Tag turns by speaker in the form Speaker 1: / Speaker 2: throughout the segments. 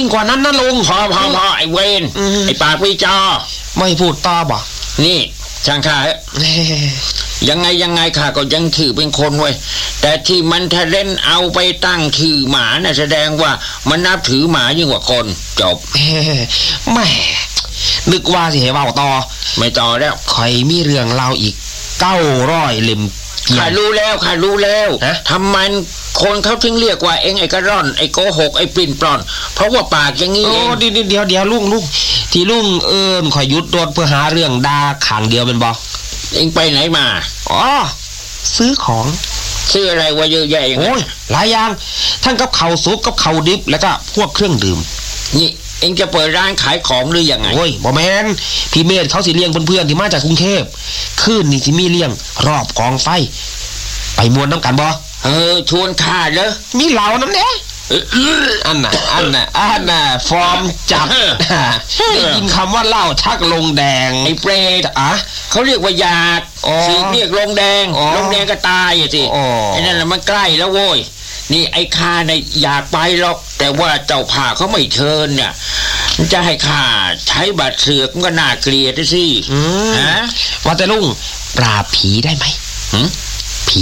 Speaker 1: กว่านั้นนะลุง
Speaker 2: พอไอ้เวนไอ้ปากวิจา
Speaker 1: ไม่พูดต่อบ่
Speaker 2: นี่ช่างข้ายังไงข้าก็ยังถือเป็นคนเว้ยแต่ที่มันทะเล่นเอาไปตั้งชื่อหมาน่ะแสดงว่ามันนับถือหมายิ่งกว่าคนจบ
Speaker 1: แม่นึกว่าสิให้เว้าต่อ
Speaker 2: ไม่ต่อแล้ว
Speaker 1: ข่อยมีเรื่องเล่าอีก900เล่ม
Speaker 2: ข้ารู้แล้วทำไมคนเขาถึงเรียกว่าเอ็งไอ้กระร่อนไอ้โกหกไอ้ปิ่นปล้อนเพราะว่าปากอย่างนี้เอง
Speaker 1: เดี๋ยวลุงที่ลุงข่อยหยุดโดนเพื่อหาเรื่องด่าขังเดียวเป็นบ่
Speaker 2: เอ็งไปไหนมา
Speaker 1: อ๋อซื้อของ
Speaker 2: ซื้ออะไรวะเยอะแยะอย่าง
Speaker 1: นั้นหลายอย่างทั้งกับข้าวสุกกับข้าวดิบแล้วก็พวกเครื่องดื่ม
Speaker 2: นี่เอ็งจะเปิดร้านขายของหรือยังไง
Speaker 1: โอ้ยบ่แม่นพี่เมธเขาสิเลี้ยงเพื่อนๆที่มาจากกรุงเทพคืนนี้สิมีเลี้ยงรอบกองไฟไปมวนน้ำกันบ่
Speaker 2: ชวนข้าเหรอ
Speaker 1: มีเหล่าน้ำเด้อันน่ะฟอร์มจับได้ยินคำว่าเหล้าชักลงแดง
Speaker 2: ไอ้เปรตเขาเรียกว่ายาสิเรียกลงแดงก็ตายอ่ะสิไอ้นั่นแหละมันใกล้แล้วโว้ยนี่ไอ้ข้าเนี่ยอยากไปหรอกแต่ว่าเจ้าผ่าเขาไม่เชิญเนี่ยจะให้ข้าใช้บัตรเสือกมันก็น่าเกลียดสิ
Speaker 1: ว่าแต่ลุงปราบผีได้ไหมผี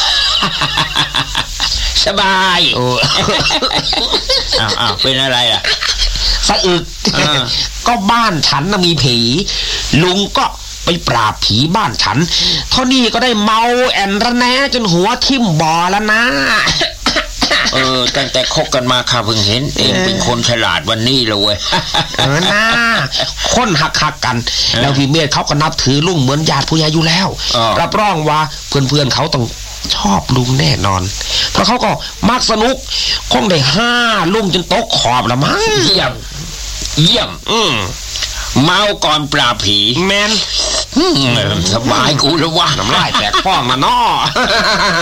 Speaker 2: สบายอ้าวเป็นอะไรอ่ะ
Speaker 1: สะอึกก็บ้านฉันน่ะมีผีลุงก็ไปปราบผีบ้านฉันเท่านี้ก็ได้เมาแอนระแนจนหัวทิ่มบ่อแล้วนะ
Speaker 2: ตั้งแต่คบกันมาข้าเพิ่งเห็นเองเป็นคนฉลาดวันนี้เลยเว้ย
Speaker 1: นะคนหักกันแล้วพี่เมธเขาก็นับถือลุงเหมือนญาติผู้ใหญ่อยู่แล้วรับรองว่าเพื่อนเขาต้องชอบลุงแน่นอนเพราะเขาก็มักสนุกคงได้5ลุงจนโต๊ะขอบละมั้ง
Speaker 2: เยี่ยมเมาก่อนปราบผี
Speaker 1: แมน
Speaker 2: สบายกูแล้วว่า
Speaker 1: น้ำลายแตกฟ้องมาน้อ